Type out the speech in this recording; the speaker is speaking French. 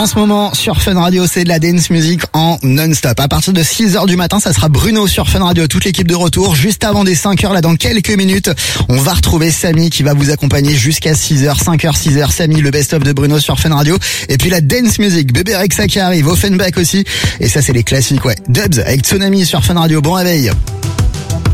En ce moment, sur Fun Radio, c'est de la dance music en non-stop. À partir de 6h du matin, ça sera Bruno sur Fun Radio, toute l'équipe de retour. Juste avant des 5h, là, dans quelques minutes, on va retrouver Samy qui va vous accompagner jusqu'à 6h, 5h, 6h. Samy, le best-of de Bruno sur Fun Radio. Et puis la dance music, Bébé Rexha qui arrive, Offenbach aussi. Et ça, c'est les classiques, ouais. Dubs avec Tsunami sur Fun Radio. Bon réveil.